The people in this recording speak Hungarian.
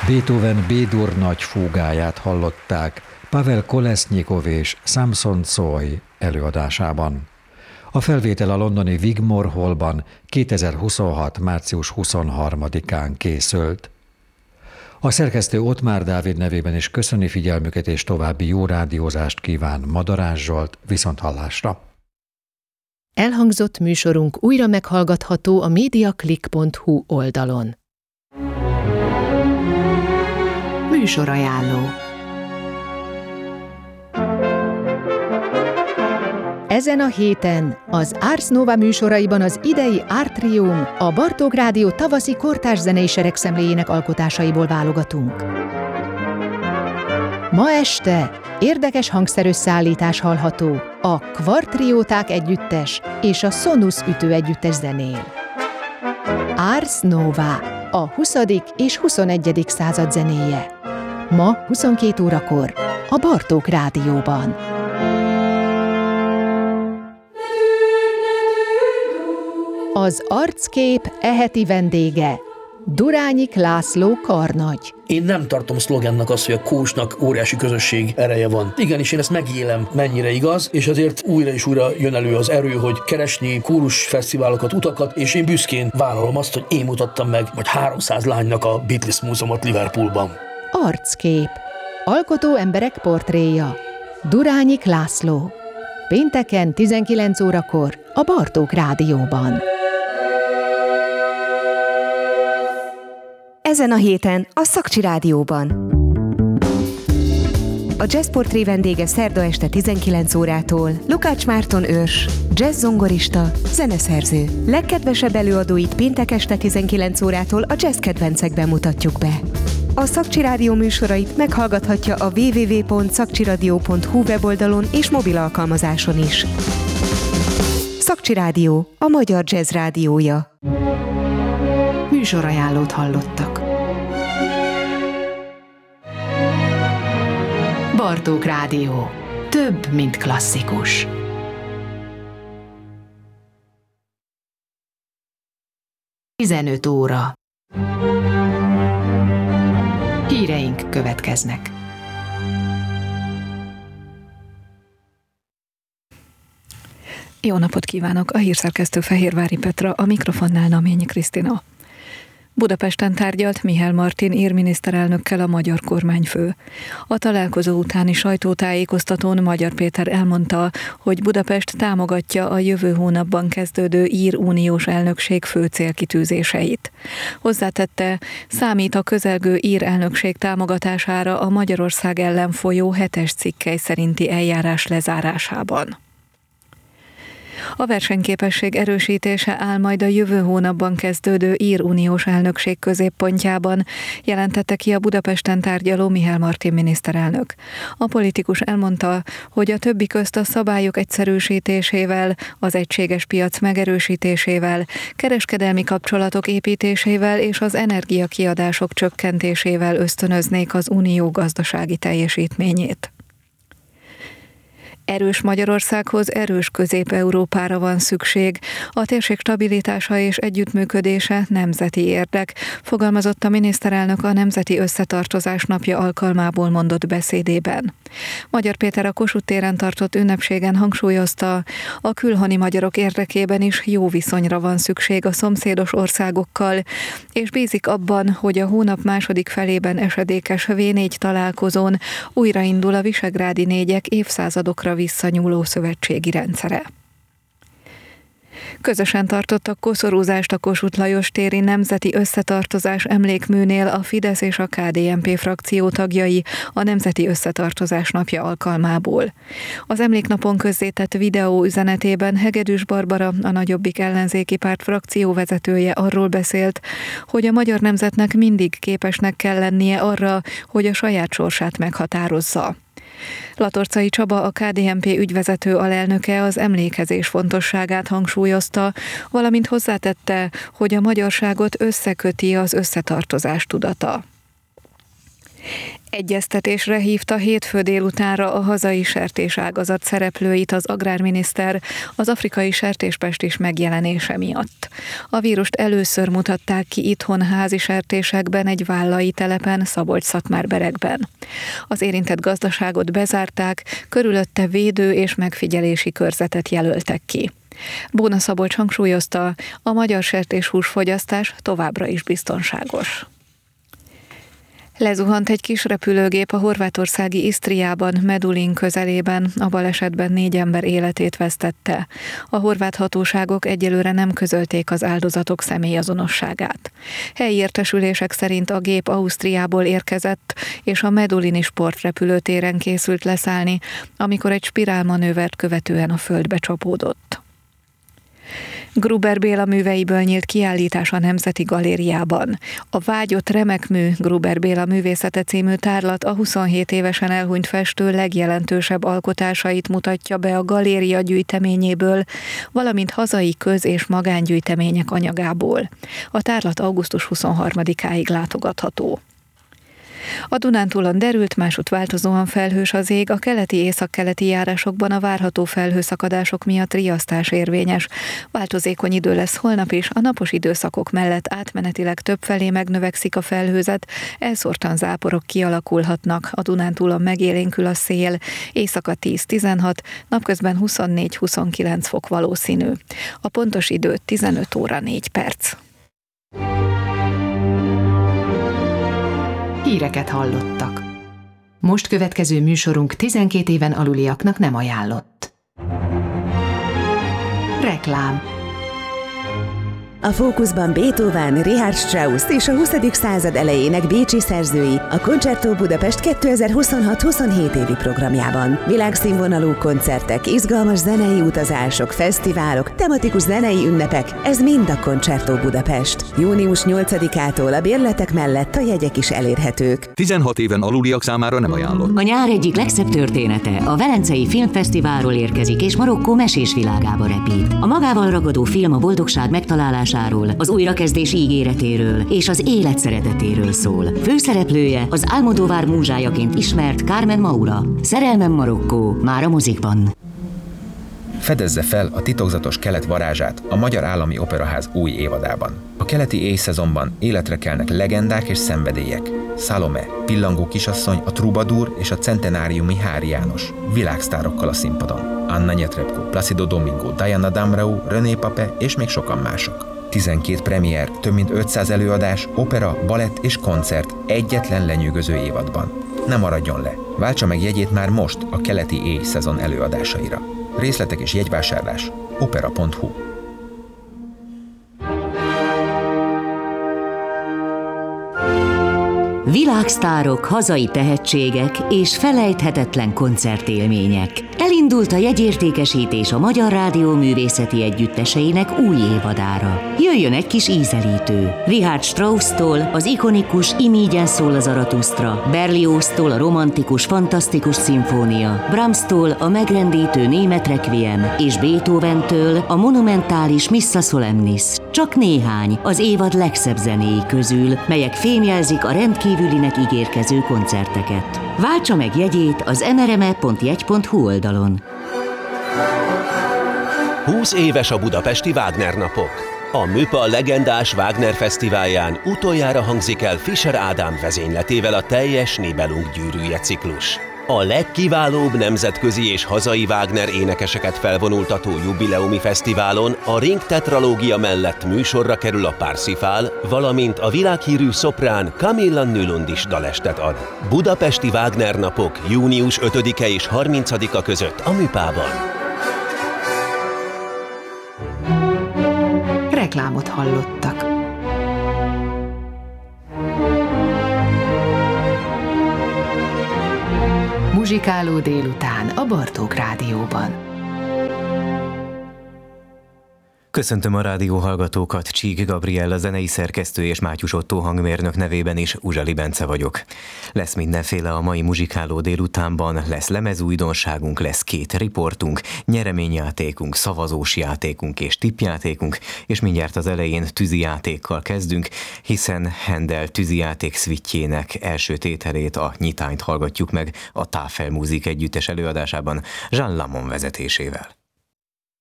Beethoven B-dur nagy fúgáját hallották Pavel Kolesnyikov és Samson Coy előadásában. A felvétel a londoni Wigmore Hallban 2026. március 23-án készült. A szerkesztő Ottmár Dávid nevében is köszöni figyelmüket és további jó rádiózást kíván Madarás Zsolt, viszonthallásra. Elhangzott műsorunk újra meghallgatható a mediaclick.hu oldalon. Műsorajánló. Ezen a héten az Ars Nova műsoraiban az idei Artrium, a Bartók Rádió tavaszi kortárs zenei seregszemléjének alkotásaiból válogatunk. Ma este érdekes hangszerösszeállítás hallható, a Kvartrióták együttes és a Sonus ütő együttes zenél. Ars Nova, a 20. és 21. század zenéje. Ma 22 órakor a Bartók Rádióban. Az Arckép eheti vendége Durányik László karnagy. Én nem tartom szlogennak azt, hogy a kósnak óriási közösség ereje van. Igenis, én ezt megélem, mennyire igaz, és azért újra és újra jön elő az erő, hogy keresni kórusfesztiválokat, utakat, és én büszkén vállalom azt, hogy én mutattam meg vagy 300 lánynak a Beatles múzeumot Liverpoolban. Arckép. Alkotó emberek portréja. Durányik László. Pénteken 19 órakor a Bartók Rádióban. Ezen a héten a Szakcsi Rádióban. A Jazz Portré vendége szerda este 19 órától Lukács Márton őrs, jazz zongorista, zeneszerző. Legkedvesebb előadóit péntek este 19 órától a jazz kedvencekben mutatjuk be. A Szakcsi Rádió műsorait meghallgathatja a www.szakcsiradio.hu weboldalon és mobil alkalmazáson is. Szakcsi Rádió, a magyar jazz rádiója. Műsorajánlót hallottak. Bartók Rádió. Több, mint klasszikus. Tizenöt óra. Híreink következnek. Jó napot kívánok! A hírszerkesztő Fehérvári Petra, a mikrofonnál Naményi Krisztina. Budapesten tárgyalt Mihály Martin ír miniszterelnökkel a magyar kormányfő. A találkozó utáni sajtótájékoztatón Magyar Péter elmondta, hogy Budapest támogatja a jövő hónapban kezdődő ír uniós elnökség fő célkitűzéseit. Hozzátette, számít a közelgő ír elnökség támogatására a Magyarország ellen folyó 7-es cikkely szerinti eljárás lezárásában. A versenyképesség erősítése áll majd a jövő hónapban kezdődő ír uniós elnökség középpontjában, jelentette ki a Budapesten tárgyaló Mihály Martin miniszterelnök. A politikus elmondta, hogy a többi közt a szabályok egyszerűsítésével, az egységes piac megerősítésével, kereskedelmi kapcsolatok építésével és az energiakiadások csökkentésével ösztönöznék az unió gazdasági teljesítményét. Erős Magyarországhoz erős Közép-Európára van szükség. A térség stabilitása és együttműködése nemzeti érdek, fogalmazott a miniszterelnök a Nemzeti Összetartozás napja alkalmából mondott beszédében. Magyar Péter a Kossuth téren tartott ünnepségen hangsúlyozta, a külhoni magyarok érdekében is jó viszonyra van szükség a szomszédos országokkal, és bízik abban, hogy a hónap második felében esedékes V4 találkozón újraindul a visegrádi négyek évszázadokra visszanyúló szövetségi rendszere. Közösen tartottak koszorúzást a Kossuth Lajos téri Nemzeti Összetartozás emlékműnél a Fidesz és a KDNP frakció tagjai a Nemzeti Összetartozás napja alkalmából. Az emléknapon közzétett videó üzenetében Hegedűs Barbara, a Nagyobbik ellenzéki párt frakcióvezetője arról beszélt, hogy a magyar nemzetnek mindig képesnek kell lennie arra, hogy a saját sorsát meghatározza. Latorcai Csaba, a KDNP ügyvezető alelnöke az emlékezés fontosságát hangsúlyozta, valamint hozzátette, hogy a magyarságot összeköti az összetartozás tudata. Egyeztetésre hívta hétfő délutánra a hazai sertéságazat szereplőit az agrárminiszter az afrikai sertéspestis megjelenése miatt. A vírust először mutatták ki itthon házi sertésekben egy vállai telepen Szabolcs-Szatmár-Berekben. Az érintett gazdaságot bezárták, körülötte védő és megfigyelési körzetet jelöltek ki. Bóna Szabolcs hangsúlyozta, a magyar sertéshúsfogyasztás továbbra is biztonságos. Lezuhant egy kis repülőgép a horvátországi Isztriában, Medulin közelében, a balesetben 4 ember életét vesztette. A horvát hatóságok egyelőre nem közölték az áldozatok személyazonosságát. Helyi értesülések szerint a gép Ausztriából érkezett, és a Medulini sportrepülőtéren készült leszállni, amikor egy spirálmanővert követően a földbe csapódott. Gruber Béla műveiből nyílt kiállítás a Nemzeti Galériában. A Vágyott remekmű Gruber Béla művészete című tárlat a 27 évesen elhunyt festő legjelentősebb alkotásait mutatja be a galéria gyűjteményéből, valamint hazai köz- és magángyűjtemények anyagából. A tárlat augusztus 23-áig látogatható. A Dunántúlon derült, másutt változóan felhős az ég, a keleti-északkeleti járásokban a várható felhőszakadások miatt riasztás érvényes. Változékony idő lesz holnap is, a napos időszakok mellett átmenetileg többfelé megnövekszik a felhőzet, elszórtan záporok kialakulhatnak, a Dunántúlon megélénkül a szél, éjszaka 10-16, napközben 24-29 fok valószínű. A pontos idő 15 óra 4 perc. Híreket hallottak. Most következő műsorunk 12 éven aluliaknak nem ajánlott. Reklám. A fókuszban Beethoven, Richard Strauss és a 20. század elejének bécsi szerzői a Concerto Budapest 2026-27 évi programjában. Világszínvonalú koncertek, izgalmas zenei utazások, fesztiválok, tematikus zenei ünnepek, ez mind a Concerto Budapest. Június 8-ától a bérletek mellett a jegyek is elérhetők. 16 éven aluliak számára nem ajánlott. A nyár egyik legszebb története a Velencei Filmfesztiválról érkezik és Marokkó mesés világába repít. A magával ragadó film a boldogság megtalálásáról, az újrakezdés ígéretéről és az élet szeretetéről szól. Főszereplője az Almodóvar múzsájaként ismert Carmen Maura. Szerelmem Marokkó, már a mozikban. Fedezze fel a titokzatos kelet varázsát a Magyar Állami Operaház új évadában. A keleti éjszezonban életre kelnek legendák és szenvedélyek. Salome, Pillangó kisasszony, a Troubadour és a centenáriumi Hári János. Világsztárokkal a színpadon. Anna Netrebko, Placido Domingo, Diana Damrau, René Pape és még sokan mások. 12 premier, több mint 500 előadás, opera, balett és koncert egyetlen lenyűgöző évadban. Ne maradjon le! Váltsa meg jegyét már most a keleti éjszezon előadásaira. Részletek és jegyvásárlás opera.hu. Világsztárok, hazai tehetségek és felejthetetlen koncertélmények. Elindult a jegyértékesítés a Magyar Rádió művészeti együtteseinek új évadára. Jöjjön egy kis ízelítő. Richard Strauss-tól az ikonikus Imígyen szól a Zaratusztra, Berlioz-tól a romantikus, fantasztikus szimfónia, Brahms-tól a megrendítő német requiem és Beethoven-től a monumentális Missa Solemnis. Csak néhány az évad legszebb zenéi közül, melyek fémjelzik a rendkívülinek ígérkező koncerteket. Váltsa meg jegyét az mrme.jegy.hu oldalon. 20 éves a budapesti Wagner napok. A MÜPA legendás Wagner fesztiválján utoljára hangzik el Fischer Ádám vezényletével a teljes Nibelung gyűrűje ciklus. A legkiválóbb nemzetközi és hazai Wagner énekeseket felvonultató jubileumi fesztiválon a Ring tetralógia mellett műsorra kerül a Parsifal, valamint a világhírű szoprán Camilla Nylund is dalestet ad. Budapesti Wagner napok június 5-e és 30-a között a MÜPA-ban. Reklámot hallottak. Muzsikáló délután a Bartók Rádióban. Köszöntöm a rádióhallgatókat, Csík Gabriella zenei szerkesztő és Mátyus Ottó hangmérnök nevében is Uzsali Bence vagyok. Lesz mindenféle a mai muzsikáló délutánban, lesz lemezújdonságunk, lesz 2 riportunk, nyereményjátékunk, szavazós játékunk és tippjátékunk, és mindjárt az elején tűzijátékkal kezdünk, hiszen Händel tűzijáték szvittjének első tételét, a nyitányt hallgatjuk meg a Tafel Musik együttes előadásában Jean Lamon vezetésével.